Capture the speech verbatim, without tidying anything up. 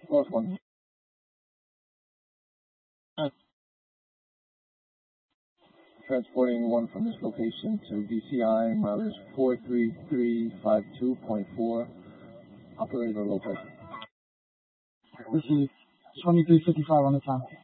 Lost one. Uh, Transporting one from this location to V C I, mileage four three three five two point four. Operator Lopez. This is twenty-three fifty-five on the time.